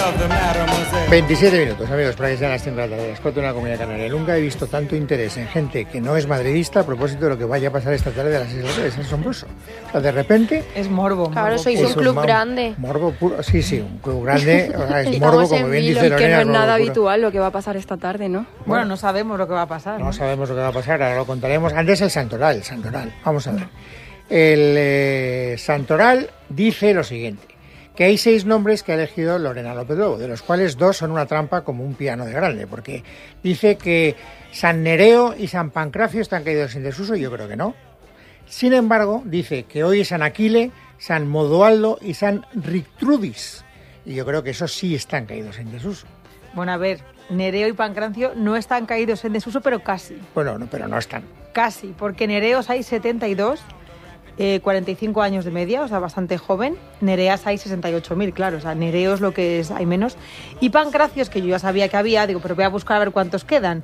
27 minutos, amigos, para que sean las 5 de la tarde, las 4 de la Comunidad Canaria. Nunca he visto tanto interés en gente que no es madridista a propósito de lo que vaya a pasar esta tarde de las 6 de la tarde. Es asombroso. O sea, de repente... Es morbo. Claro, sois un club grande. Morbo puro. Sí, un club grande. O sea, es morbo, como bien dice Lorena. Que no es nada puro. habitual lo que va a pasar esta tarde, ¿no? Bueno, no sabemos lo que va a pasar. No sabemos lo que va a pasar, ahora lo contaremos. Antes el Santoral. Vamos a ver. El Santoral dice lo siguiente: que hay 6 nombres que ha elegido Lorena López Lobo, de los cuales 2 son una trampa como un piano de grande, porque dice que San Nereo y San Pancracio están caídos en desuso, y yo creo que no. Sin embargo, dice que hoy es San Aquile, San Modoaldo y San Rictrudis, y yo creo que esos sí están caídos en desuso. Bueno, a ver, Nereo y Pancracio no están caídos en desuso, pero casi. Bueno, no, pero no están. Casi, porque Nereos hay 72, 45 años de media, o sea, bastante joven. Nereas hay 68.000, claro, o sea, Nereos lo que es, hay menos. Y Pancracios, que yo ya sabía que había, digo, pero voy a buscar a ver cuántos quedan.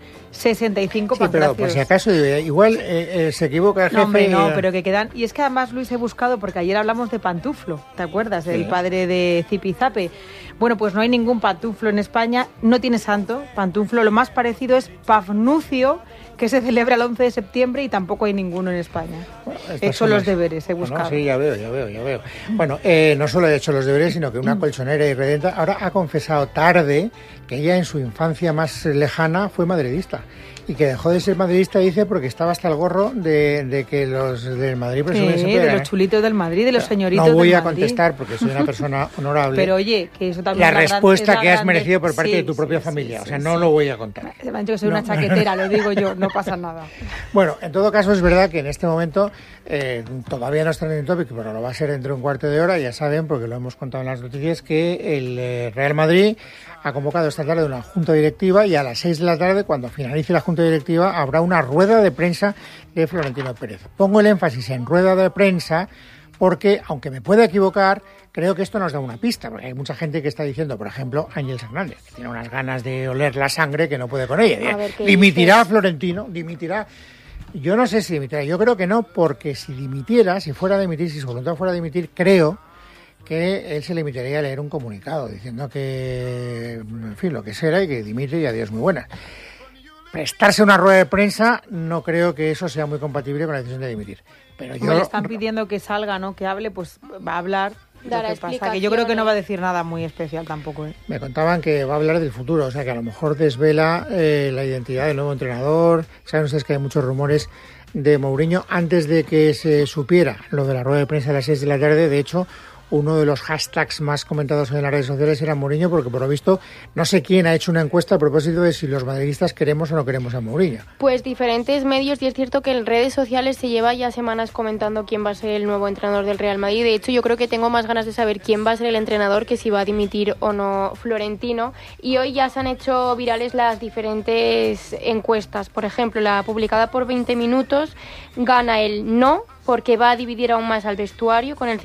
65 sí, Pancracios. Pero por si acaso, igual se equivoca el jefe. No, hombre, no, pero que quedan. Y es que además, Luis, he buscado, porque ayer hablamos de Pantuflo, ¿te acuerdas? El padre de Zipizape. Bueno, pues no hay ningún Pantuflo en España, no tiene santo. Pantuflo, lo más parecido es Pafnucio, que se celebra el 11 de septiembre y tampoco hay ninguno en España. Bueno, he hecho los deberes, he buscado. Bueno, sí, ya veo. Bueno, no solo he hecho los deberes, sino que una colchonera irredenta ahora ha confesado tarde que ella en su infancia más lejana fue madridista. Y que dejó de ser madridista, dice, porque estaba hasta el gorro de que los del Madrid presumían siempre de los chulitos del Madrid, de los señoritos del No Madrid. voy a contestar porque soy una persona honorable. Pero oye, que eso también la respuesta que has grande, merecido por parte de tu propia familia. O sea, no lo voy a contar. Se me ha dicho que soy una chaquetera, lo digo yo, no pasa nada. Bueno, en todo caso es verdad que en este momento todavía no está en el topic, pero lo va a ser dentro de un cuarto de hora. Ya saben, porque lo hemos contado en las noticias, que el Real Madrid ha convocado esta tarde una junta directiva, y a las 6 de la tarde, cuando finalice la junta directiva, habrá una rueda de prensa de Florentino Pérez. Pongo el énfasis en rueda de prensa porque, aunque me pueda equivocar, creo que esto nos da una pista, porque hay mucha gente que está diciendo, por ejemplo, Ángel Hernández, que tiene unas ganas de oler la sangre que no puede con ella. ¿Dimitirá a Florentino? ¿Dimitirá? Yo no sé si dimitirá, yo creo que no, porque si dimitiera, si fuera a dimitir, si su voluntad fuera a dimitir, creo que él se limitaría a leer un comunicado diciendo que, en fin, lo que será, y que dimite y adiós, muy buena. Prestarse una rueda de prensa, no creo que eso sea muy compatible con la decisión de dimitir. Pero le están pidiendo que salga, ¿no? Que hable, pues va a hablar. Lo que pasa que yo creo que no va a decir nada muy especial tampoco. Me contaban que va a hablar del futuro, o sea que a lo mejor desvela la identidad del nuevo entrenador. Saben ustedes que hay muchos rumores de Mourinho antes de que se supiera lo de la rueda de prensa a las 6 de la tarde. De hecho, uno de los hashtags más comentados en las redes sociales era Mourinho, porque por lo visto no sé quién ha hecho una encuesta a propósito de si los madridistas queremos o no queremos a Mourinho. Pues diferentes medios, y es cierto que en redes sociales se lleva ya semanas comentando quién va a ser el nuevo entrenador del Real Madrid. De hecho, yo creo que tengo más ganas de saber quién va a ser el entrenador que si va a dimitir o no Florentino. Y hoy ya se han hecho virales las diferentes encuestas. Por ejemplo, la publicada por 20 minutos gana el no, porque va a dividir aún más al vestuario con el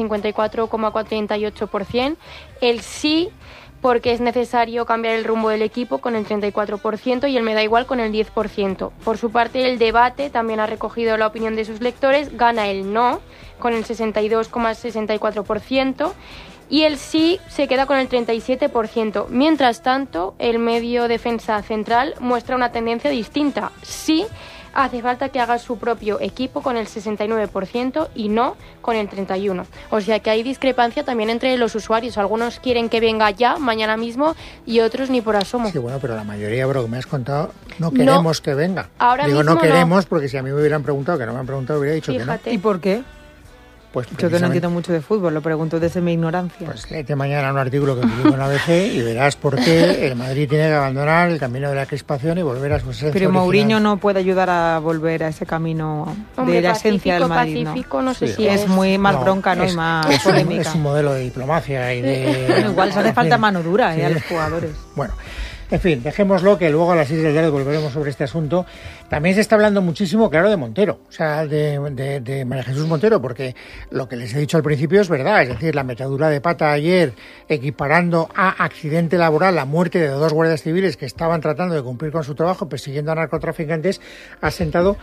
54,48%, el sí, porque es necesario cambiar el rumbo del equipo con el 34%, y el me da igual con el 10%. Por su parte, el debate también ha recogido la opinión de sus lectores, gana el no con el 62,64%, y el sí se queda con el 37%. Mientras tanto, el medio Defensa Central muestra una tendencia distinta. Sí, hace falta que haga su propio equipo con el 69% y no con el 31%. O sea que hay discrepancia también entre los usuarios. Algunos quieren que venga ya, mañana mismo, y otros ni por asomo. Sí, bueno, pero la mayoría, bro, que me has contado, no queremos que venga. Ahora Digo, mismo no queremos, porque si a mí me hubieran preguntado, que no me han preguntado, hubiera dicho Fíjate. que no. ¿Y por qué? Pues yo que no entiendo mucho de fútbol, lo pregunto desde mi ignorancia. Pues léete mañana un artículo que publico en ABC y verás por qué el Madrid tiene que abandonar el camino de la crispación y volver a su esencia. Pero original. Mourinho no puede ayudar a volver a ese camino de la esencia del Madrid. Pacífico, no sé sí, si es muy más bronca, ¿no? Y más polémica. Es un modelo de diplomacia y de... Bueno, igual les hace falta mano dura a los jugadores. Bueno, en fin, dejémoslo, que luego a las 6 de la tarde volveremos sobre este asunto. También se está hablando muchísimo, claro, de Montero, o sea, de María Jesús Montero, porque lo que les he dicho al principio es verdad, es decir, la metedura de pata ayer, equiparando a accidente laboral la muerte de 2 guardias civiles que estaban tratando de cumplir con su trabajo, persiguiendo a narcotraficantes, ha sentado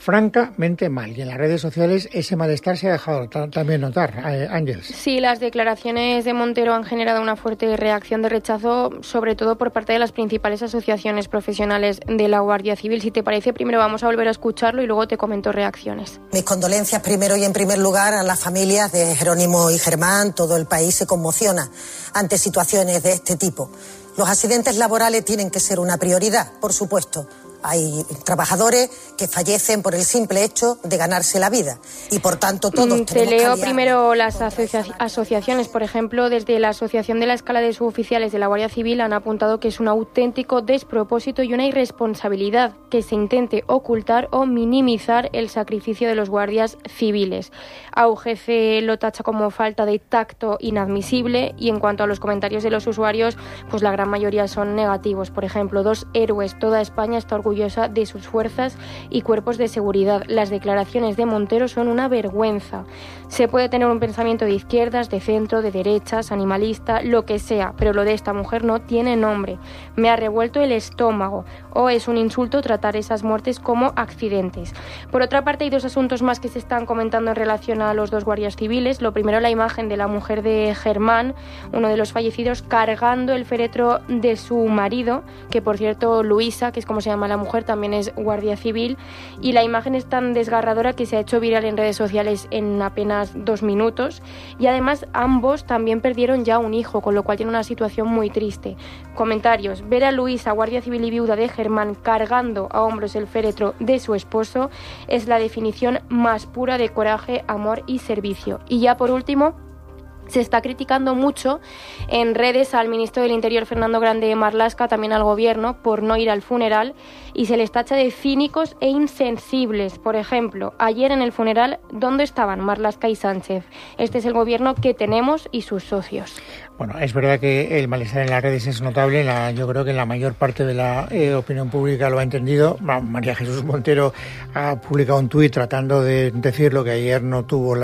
francamente mal. Y en las redes sociales ese malestar se ha dejado también notar. Ángeles. Sí, las declaraciones de Montero han generado una fuerte reacción de rechazo, sobre todo por parte de las principales asociaciones profesionales de la Guardia Civil. Si te parece, primero vamos a volver a escucharlo y luego te comento reacciones. Mis condolencias primero y en primer lugar a las familias de Jerónimo y Germán. Todo el país se conmociona ante situaciones de este tipo. Los accidentes laborales tienen que ser una prioridad, por supuesto. Hay trabajadores que fallecen por el simple hecho de ganarse la vida y, por tanto, todos Te leo primero las asociaciones. Por ejemplo, desde la Asociación de la Escala de Suboficiales de la Guardia Civil han apuntado que es un auténtico despropósito y una irresponsabilidad que se intente ocultar o minimizar el sacrificio de los guardias civiles. A UGC lo tacha como falta de tacto inadmisible y en cuanto a los comentarios de los usuarios, pues la gran mayoría son negativos. Por ejemplo, 2 héroes, toda España está orgullosa de sus fuerzas y cuerpos de seguridad. Las declaraciones de Montero son una vergüenza. Se puede tener un pensamiento de izquierdas, de centro, de derechas, animalista, lo que sea, pero lo de esta mujer no tiene nombre. Me ha revuelto el estómago. O es un insulto tratar esas muertes como accidentes. Por otra parte, hay 2 asuntos más que se están comentando en relación a los 2 guardias civiles. Lo primero, la imagen de la mujer de Germán, uno de los fallecidos, cargando el féretro de su marido, que por cierto, Luisa, que es como se llama la mujer, también es guardia civil, y la imagen es tan desgarradora que se ha hecho viral en redes sociales en apenas 2 minutos, y además ambos también perdieron ya un hijo, con lo cual tiene una situación muy triste. Comentarios: ver a Luisa, guardia civil y viuda de Germán, cargando a hombros el féretro de su esposo es la definición más pura de coraje, amor y servicio. Y ya por último, se está criticando mucho en redes al ministro del Interior, Fernando Grande Marlaska, también al gobierno, por no ir al funeral, y se les tacha de cínicos e insensibles. Por ejemplo, ayer en el funeral, ¿dónde estaban Marlaska y Sánchez? Este es el gobierno que tenemos y sus socios. Bueno, es verdad que el malestar en las redes es notable. Yo creo que la mayor parte de la opinión pública lo ha entendido. María Jesús Montero ha publicado un tuit tratando de decir lo que ayer no tuvo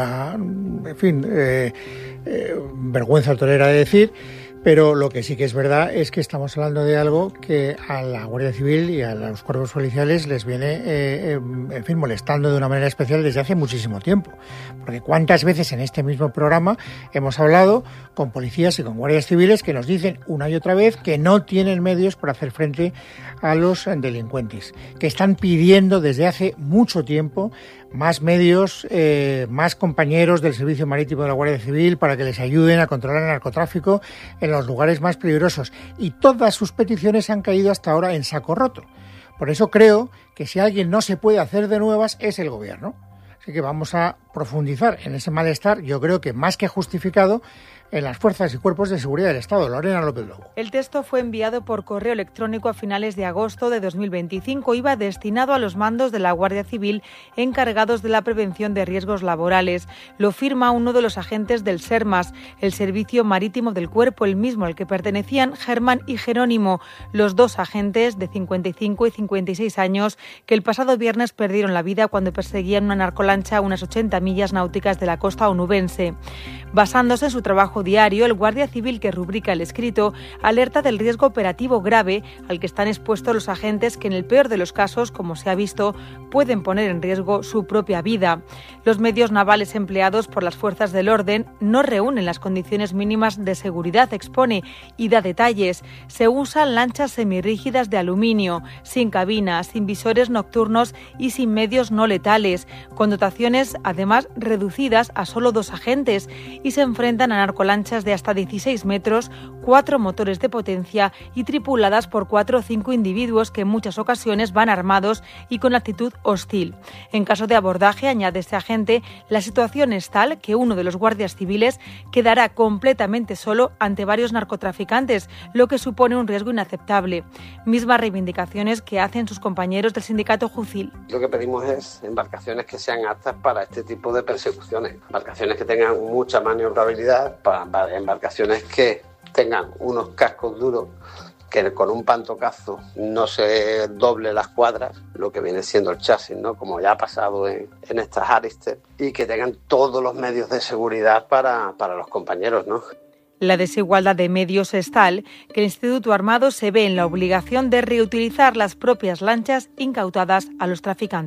vergüenza tolera de decir, pero lo que sí que es verdad es que estamos hablando de algo que a la Guardia Civil y a los cuerpos policiales les viene molestando de una manera especial desde hace muchísimo tiempo, porque cuántas veces en este mismo programa hemos hablado con policías y con guardias civiles que nos dicen una y otra vez que no tienen medios para hacer frente a los delincuentes, que están pidiendo desde hace mucho tiempo más medios, más compañeros del Servicio Marítimo de la Guardia Civil para que les ayuden a controlar el narcotráfico en los lugares más peligrosos. Y todas sus peticiones han caído hasta ahora en saco roto. Por eso creo que si alguien no se puede hacer de nuevas es el gobierno. Así que vamos a profundizar en ese malestar, yo creo que más que justificado, en las fuerzas y cuerpos de seguridad del Estado. Lorena López Lobo. El texto fue enviado por correo electrónico a finales de agosto de 2025. Iba destinado a los mandos de la Guardia Civil encargados de la prevención de riesgos laborales. Lo firma uno de los agentes del SERMAS, el Servicio Marítimo del Cuerpo, el mismo al que pertenecían Germán y Jerónimo, los 2 agentes de 55 y 56 años que el pasado viernes perdieron la vida cuando perseguían una narcolancha a unas 80 millas náuticas de la costa onubense. Basándose en su trabajo diario, el guardia civil que rubrica el escrito alerta del riesgo operativo grave al que están expuestos los agentes que en el peor de los casos, como se ha visto, pueden poner en riesgo su propia vida. Los medios navales empleados por las fuerzas del orden no reúnen las condiciones mínimas de seguridad, expone, y da detalles. Se usan lanchas semirrígidas de aluminio, sin cabinas, sin visores nocturnos y sin medios no letales, con dotaciones además reducidas a solo 2 agentes, y se enfrentan a narcolanchas de hasta 16 metros, 4 motores de potencia y tripuladas por 4 o 5 individuos que en muchas ocasiones van armados y con actitud hostil. En caso de abordaje, añade este agente, la situación es tal que uno de los guardias civiles quedará completamente solo ante varios narcotraficantes, lo que supone un riesgo inaceptable. Mismas reivindicaciones que hacen sus compañeros del sindicato Jucil. Lo que pedimos es embarcaciones que sean aptas para este tipo de persecuciones, embarcaciones que tengan mucha maniobrabilidad, para embarcaciones que tengan unos cascos duros, que con un pantocazo no se doble las cuadras, lo que viene siendo el chasis, ¿no? Como ya ha pasado en estas Arister, y que tengan todos los medios de seguridad para los compañeros, ¿no? La desigualdad de medios es tal que el Instituto Armado se ve en la obligación de reutilizar las propias lanchas incautadas a los traficantes.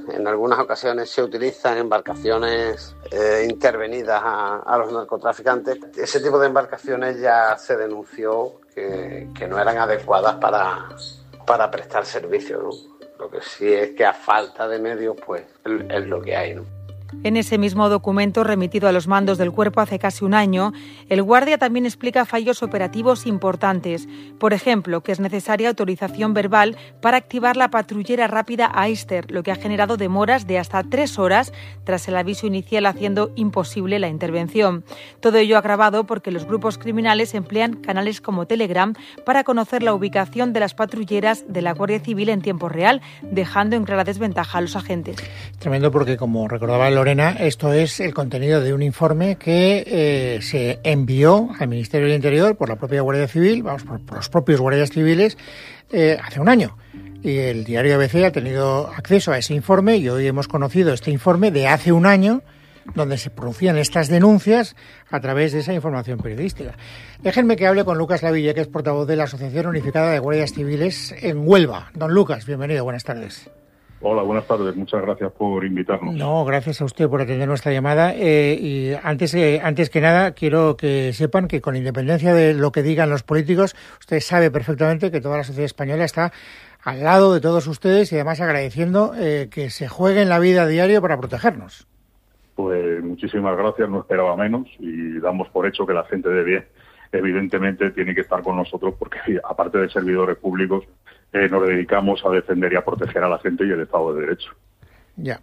en algunas ocasiones se utilizan embarcaciones intervenidas a los narcotraficantes. Ese tipo de embarcaciones ya se denunció que no eran adecuadas para prestar servicio, ¿no? Lo que sí es que a falta de medios, pues es lo que hay, ¿no? En ese mismo documento remitido a los mandos del Cuerpo hace casi un año, el guardia también explica fallos operativos importantes. Por ejemplo, que es necesaria autorización verbal para activar la patrullera rápida Aister, lo que ha generado demoras de hasta 3 horas tras el aviso inicial, haciendo imposible la intervención. Todo ello agravado porque los grupos criminales emplean canales como Telegram para conocer la ubicación de las patrulleras de la Guardia Civil en tiempo real, dejando en clara desventaja a los agentes. Tremendo, porque como recordaba Lorena, esto es el contenido de un informe que se envió al Ministerio del Interior por la propia Guardia Civil, por los propios guardias civiles, hace un año. Y el diario ABC ha tenido acceso a ese informe y hoy hemos conocido este informe de hace un año, donde se producían estas denuncias a través de esa información periodística. Déjenme que hable con Lucas Lavilla, que es portavoz de la Asociación Unificada de Guardias Civiles en Huelva. Don Lucas, bienvenido, buenas tardes. Hola, buenas tardes. Muchas gracias por invitarnos. No, gracias a usted por atender nuestra llamada. Y antes que nada, quiero que sepan que con independencia de lo que digan los políticos, usted sabe perfectamente que toda la sociedad española está al lado de todos ustedes y además agradeciendo que se jueguen la vida a diario para protegernos. Pues muchísimas gracias, no esperaba menos y damos por hecho que la gente de bien evidentemente tiene que estar con nosotros porque aparte de servidores públicos nos dedicamos a defender y a proteger a la gente y el Estado de Derecho. Ya.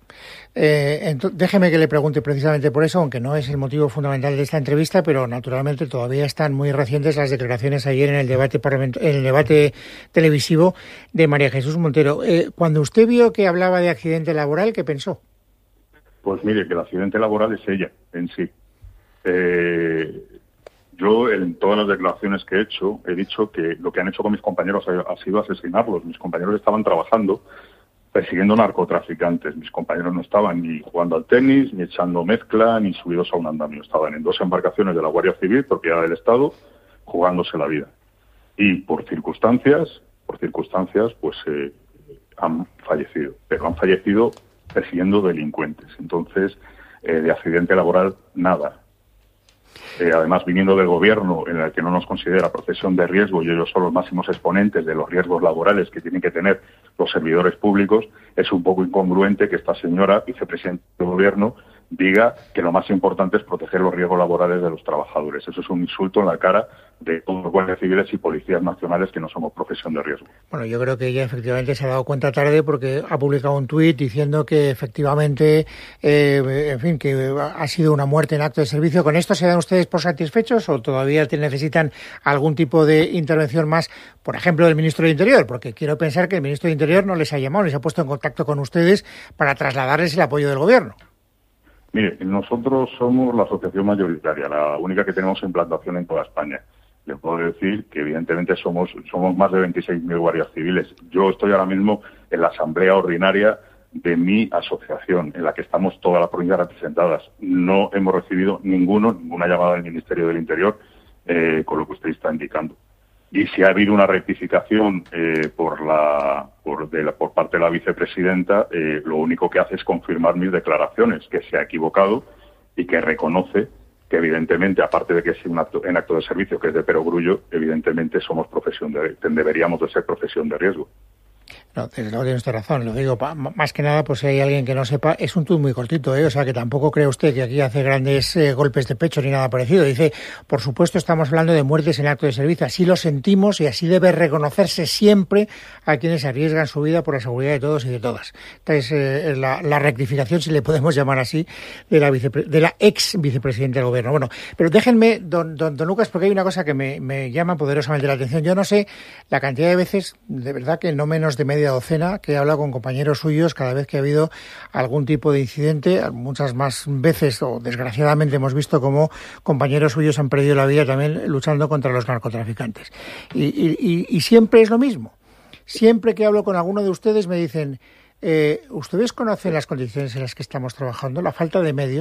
Déjeme que le pregunte precisamente por eso, aunque no es el motivo fundamental de esta entrevista, pero naturalmente todavía están muy recientes las declaraciones ayer en el debate televisivo de María Jesús Montero. Cuando usted vio que hablaba de accidente laboral, ¿qué pensó? Pues mire, que el accidente laboral es ella en sí. Yo, en todas las declaraciones que he hecho, he dicho que lo que han hecho con mis compañeros ha sido asesinarlos. Mis compañeros estaban trabajando persiguiendo narcotraficantes. Mis compañeros no estaban ni jugando al tenis, ni echando mezcla, ni subidos a un andamio. Estaban en 2 embarcaciones de la Guardia Civil, propiedad del Estado, jugándose la vida. Y por circunstancias, pues han fallecido. Pero han fallecido persiguiendo delincuentes. Entonces, de accidente laboral, nada. Además, viniendo del gobierno en el que no nos considera profesión de riesgo y ellos son los máximos exponentes de los riesgos laborales que tienen que tener los servidores públicos, es un poco incongruente que esta señora, vicepresidenta del gobierno, diga que lo más importante es proteger los riesgos laborales de los trabajadores. Eso es un insulto en la cara de todos los guardias civiles y policías nacionales que no somos profesión de riesgo. Bueno, yo creo que ella efectivamente se ha dado cuenta tarde porque ha publicado un tuit diciendo que efectivamente, que ha sido una muerte en acto de servicio. ¿Con esto se dan ustedes por satisfechos o todavía necesitan algún tipo de intervención más, por ejemplo, del ministro del Interior? Porque quiero pensar que el ministro del Interior no les ha llamado, les ha puesto en contacto con ustedes para trasladarles el apoyo del gobierno. Mire, nosotros somos la asociación mayoritaria, la única que tenemos implantación en toda España. Le puedo decir que evidentemente somos más de 26.000 guardias civiles. Yo estoy ahora mismo en la asamblea ordinaria de mi asociación, en la que estamos todas las provincias representadas. No hemos recibido ninguna llamada del Ministerio del Interior con lo que usted está indicando. Y si ha habido una rectificación por parte de la vicepresidenta, lo único que hace es confirmar mis declaraciones, que se ha equivocado y que reconoce que evidentemente, aparte de que es en acto de servicio, que es de perogrullo, evidentemente deberíamos de ser profesión de riesgo. No, desde luego tiene usted razón, lo digo, más que nada, pues si hay alguien que no sepa, es un tuit muy cortito, o sea que tampoco cree usted que aquí hace grandes golpes de pecho ni nada parecido. Dice, por supuesto estamos hablando de muertes en acto de servicio, así lo sentimos y así debe reconocerse siempre a quienes arriesgan su vida por la seguridad de todos y de todas. Esta es la rectificación, si le podemos llamar así, de la ex vicepresidenta del gobierno. Bueno, pero déjenme, don Lucas, porque hay una cosa que me llama poderosamente la atención. Yo no sé la cantidad de veces, de verdad que no menos de media docena, que he hablado con compañeros suyos cada vez que ha habido algún tipo de incidente. Muchas más veces, o desgraciadamente, hemos visto cómo compañeros suyos han perdido la vida también luchando contra los narcotraficantes. Y siempre es lo mismo. Siempre que hablo con alguno de ustedes me dicen, ¿ustedes conocen las condiciones en las que estamos trabajando? La falta de medios.